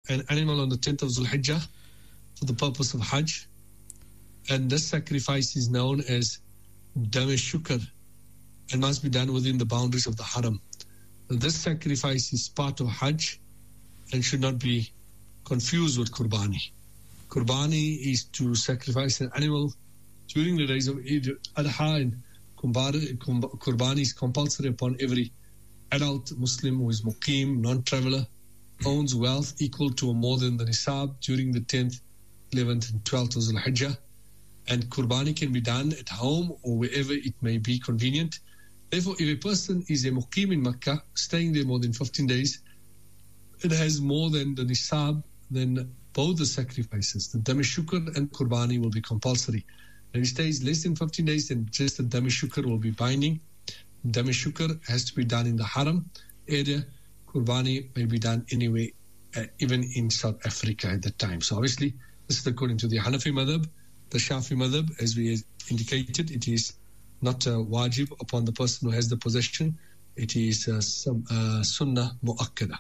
an animal on the 10th of Zulhijjah for the purpose of Hajj. And this sacrifice is known as Dam Shukr and must be done within the boundaries of the Haram. This sacrifice is part of Hajj and should not be confused with Qurbani. Qurbani is to sacrifice an animal during the days of Eid al-Adha, and Qurbani is compulsory upon every adult Muslim who is muqim, non-traveler, owns wealth equal to or more than the nisab during the 10th, 11th and 12th of Zulhijjah. And Qurbani can be done at home or wherever it may be convenient. Therefore, if a person is a muqim in Makkah, staying there more than 15 days, it has more than the nisab, then both the sacrifices, the Dam Shukr and Qurbani, will be compulsory. If he stays less than 15 days, then just the Dam Shukr will be binding. Dam Shukr has to be done in the Haram area. Qurbani may be done anywhere, even in South Africa at that time. So obviously, this is according to the Hanafi madhab. The Shafi madhab, as we indicated, it is not a wajib upon the person who has the possession. It is sunnah mu'akkada.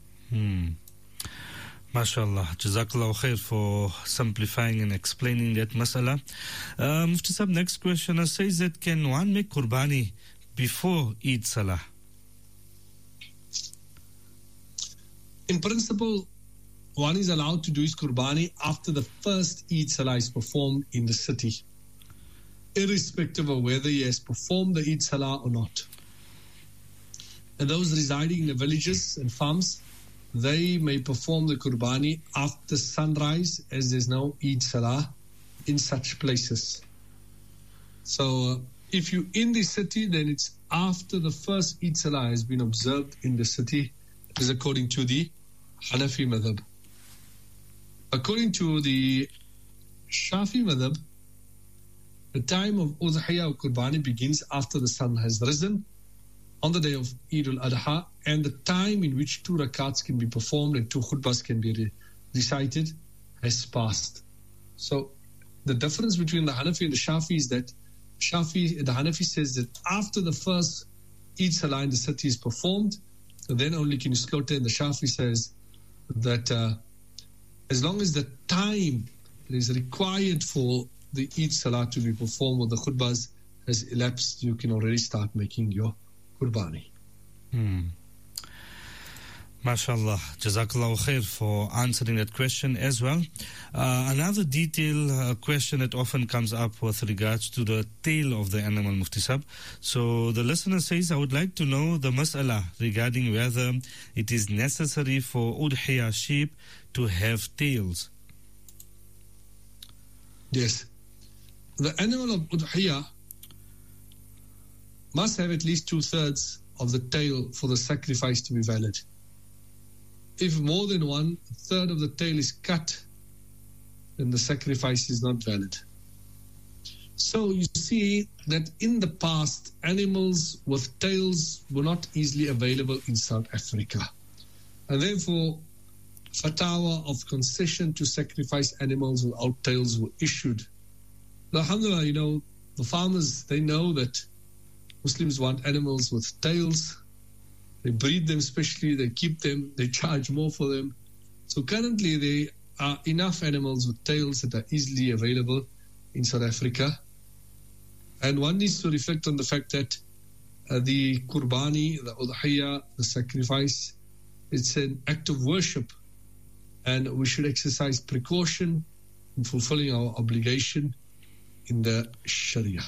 MashaAllah. Jazakallah khair for simplifying and explaining that masala. Mufti Sahib, next questioner says that can one make Qurbani before Eid Salah? In principle, one is allowed to do his Qurbani after the first Eid Salah is performed in the city, irrespective of whether he has performed the Eid Salah or not. And those residing in the villages and farms, they may perform the Qurbani after sunrise, as there's no Eid Salah in such places. So if you're in the city, then it's after the first Eid Salah has been observed in the city. It is according to the Hanafi madhab. According to the Shafi madhab, the time of Udhiyah or Qurbani begins after the sun has risen on the day of Eid al-Adha, and the time in which 2 rakats can be performed and 2 khutbahs can be recited has passed. So the difference between the Hanafi and the Shafi is that the Hanafi says that after the first Eid Salah in the city is performed, then only can you slaughter, and the Shafi says that as long as the time that is required for the Eid Salah to be performed or the khutbahs has elapsed, you can already start making your Qurbani. MashaAllah. Jazakallah khair for answering that question as well. Another detailed question that often comes up with regards to the tail of the animal, Mufti Sahib. So the listener says, I would like to know the mas'ala regarding whether it is necessary for udhiyah sheep to have tails. Yes. The animal of udhiyah must have at least 2/3 of the tail for the sacrifice to be valid. If more than 1/3 of the tail is cut, then the sacrifice is not valid. So you see that in the past, animals with tails were not easily available in South Africa. And therefore, fatwa of concession to sacrifice animals without tails were issued. Alhamdulillah, the farmers, they know that Muslims want animals with tails. They breed them specially, they keep them, they charge more for them. So currently there are enough animals with tails that are easily available in South Africa. And one needs to reflect on the fact that the Qurbani, the Udhiyah, the sacrifice, it's an act of worship. And we should exercise precaution in fulfilling our obligation in the Sharia.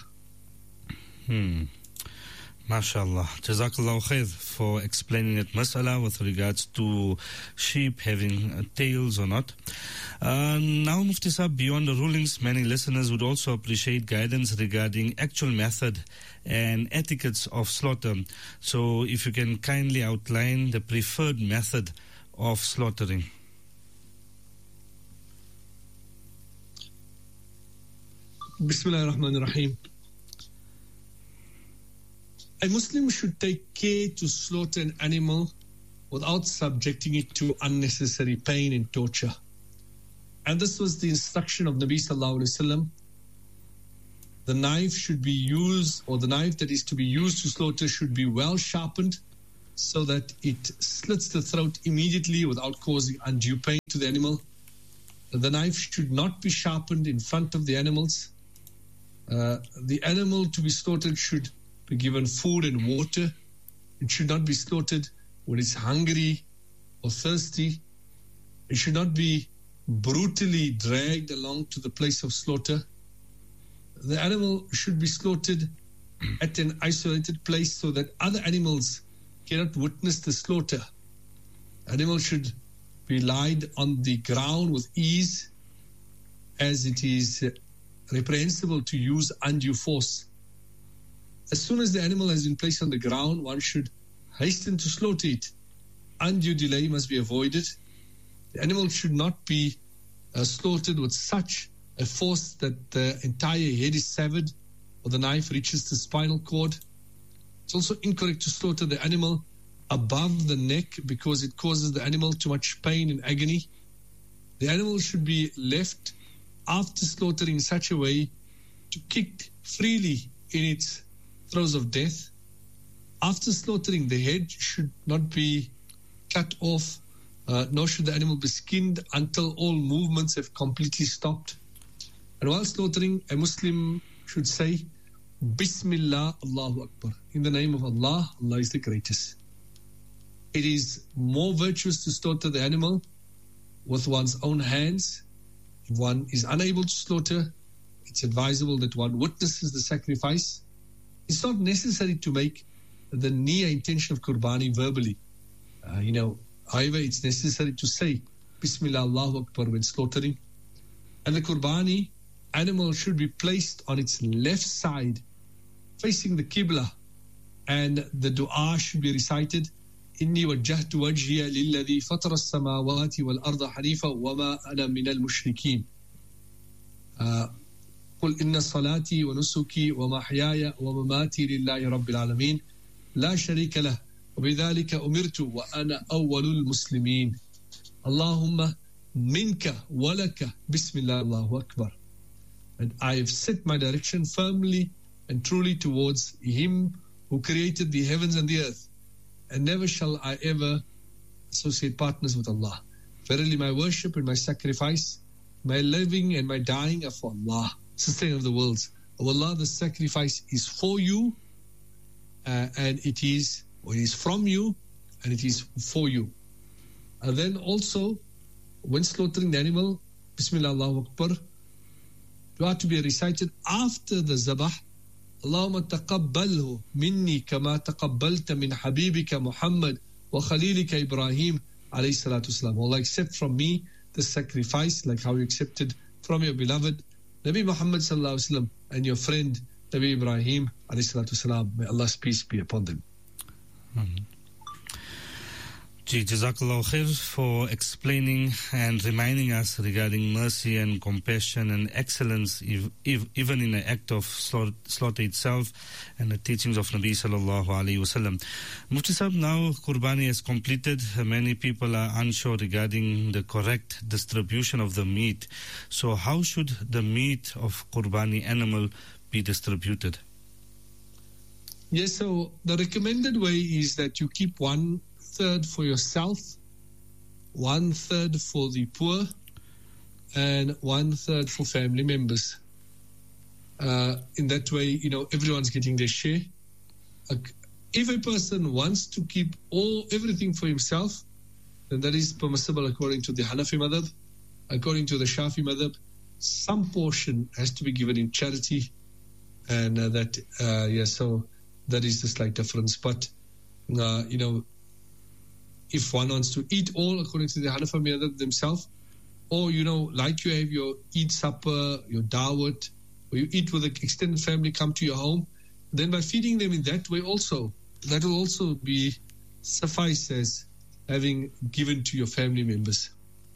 MashaAllah. Jazakallah khair for explaining that mas'ala with regards to sheep having tails or not. Now, Mufti Sahib, beyond the rulings, many listeners would also appreciate guidance regarding actual method and etiquettes of slaughter. So if you can kindly outline the preferred method of slaughtering. Bismillah ar-Rahman ar-Rahim. A Muslim should take care to slaughter an animal without subjecting it to unnecessary pain and torture. And this was the instruction of Nabi Sallallahu Alaihi Wasallam. The knife should be used, or the knife that is to be used to slaughter should be well sharpened so that it slits the throat immediately without causing undue pain to the animal. The knife should not be sharpened in front of the animals. The animal to be slaughtered should be given food and water. It should not be slaughtered when it's hungry or thirsty. It should not be brutally dragged along to the place of slaughter. The animal should be slaughtered at an isolated place so that other animals cannot witness the slaughter. Animals should be laid on the ground with ease, as it is reprehensible to use undue force. As soon as the animal has been placed on the ground, one should hasten to slaughter it. Undue delay must be avoided. The animal should not be slaughtered with such a force that the entire head is severed or the knife reaches the spinal cord. It's also incorrect to slaughter the animal above the neck because it causes the animal too much pain and agony. The animal should be left after slaughtering in such a way to kick freely in its throes of death. After slaughtering, the head should not be cut off, nor should the animal be skinned until all movements have completely stopped. And while slaughtering, a Muslim should say, Bismillah, Allahu Akbar. In the name of Allah, Allah is the greatest. It is more virtuous to slaughter the animal with one's own hands. If one is unable to slaughter, it's advisable that one witnesses the sacrifice. It's not necessary to make the niyyah intention of Qurbani verbally. However, it's necessary to say Bismillah, Allahu Akbar when slaughtering. And the Qurbani animal should be placed on its left side, facing the Qibla, and the dua should be recited, Inni wajjahtu wajhiya lilladhi fatara as-samawati wal-arda hanifa wa ma ana min al-mushrikeen. قل إن صلاتي ونسكي ومحياي ومماتي لله رب العالمين لا شريك له وبذلك أمرت وأنا أول المسلمين اللهم منك ولك بسم الله الله أكبر. And I have set my direction firmly and truly towards Him who created the heavens and the earth, and never shall I ever associate partners with Allah. Verily my worship and my sacrifice, my living and my dying are for Allah, sustainer of the worlds. O Allah, the sacrifice is for you, and it is from you, and it is for you. And then also, when slaughtering the animal, Bismillah Allahu Akbar, dua to be recited after the zabah. Allahumma taqabbalhu minni kama taqabbalta min habibika Muhammad wa khalilika Ibrahim alayhi salatu wasalam. Allah, accept from me the sacrifice like how you accepted from your beloved Nabi Muhammad sallallahu alaihi wasallam and your friend Nabi Ibrahim alayhi salatu wasalam. May Allah's peace be upon them. Jazakallah khair for explaining and reminding us regarding mercy and compassion and excellence, even in the act of slaughter itself, and the teachings of Nabi sallallahu alaihi wasallam. Mufti Sahib, now Qurbani is completed. Many people are unsure regarding the correct distribution of the meat. So how should the meat of Qurbani animal be distributed? Yes, so the recommended way is that you keep 1/3 for yourself, 1/3 for the poor, and 1/3 for family members. In that way, everyone's getting their share. If a person wants to keep everything for himself, then that is permissible according to the Hanafi madhab. According to the Shafi madhab, some portion has to be given in charity, and so that is the slight difference. But if one wants to eat all according to the Hanafi madhab themselves, or like you have your Eid supper, your dawat, or you eat with the extended family come to your home, then by feeding them in that way also, that will also be suffice as having given to your family members.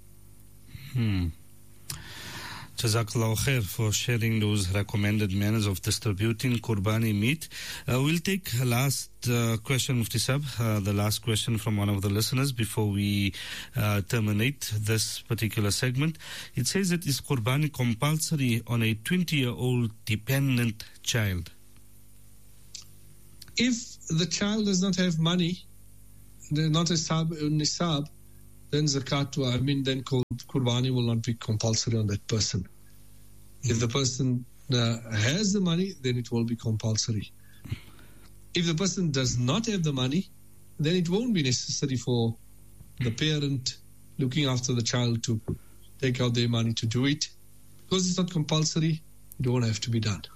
Jazakallah khair for sharing those recommended manners of distributing Qurbani meat. We'll take last question, Mufti Sahib, the last question from one of the listeners before we terminate this particular segment. It says that is Qurbani compulsory on a 20-year-old dependent child? If the child does not have money, not nisab, then zakat, then Qurbani will not be compulsory on that person. If the person has the money, then it will be compulsory. If the person does not have the money, then it won't be necessary for the parent looking after the child to take out their money to do it. Because it's not compulsory, it won't have to be done.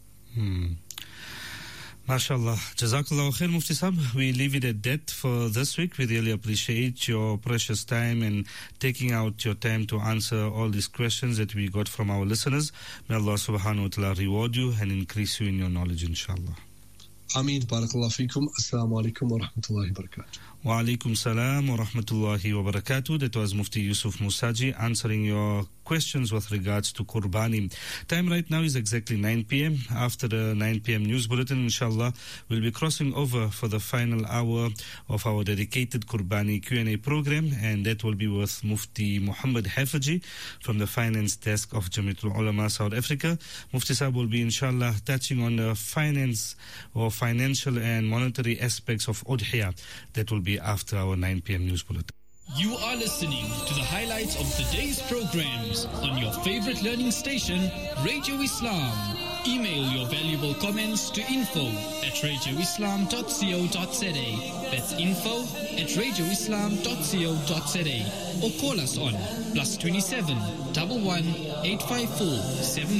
MashaAllah. Jazakallah khair, Mufti Sahib. We leave it at that for this week. We really appreciate your precious time and taking out your time to answer all these questions that we got from our listeners. May Allah subhanahu wa ta'ala reward you and increase you in your knowledge, inshallah. Ameen. Barakallah feekum. Assalamu alaikum wa rahmatullahi wa barakatuh. Wa alaikum salam wa rahmatullahi wa barakatuh. That was Mufti Yusuf Musaji answering your questions with regards to Qurbani. Time right now is exactly 9 p.m. After the 9 p.m. news bulletin, inshallah, we'll be crossing over for the final hour of our dedicated Qurbani Q&A program, and that will be with Mufti Muhammad Hafaji from the finance desk of Jamiatul Ulama South Africa. Mufti Sahib will be, inshallah, touching on the finance or financial and monetary aspects of Udhiyah. That will be after our 9 p.m. news bulletin. You are listening to the highlights of today's programs on your favorite learning station, Radio Islam. Email your valuable comments to info@radioislam.co.za. That's info@radioislam.co.za. Or call us on +27 11 854 7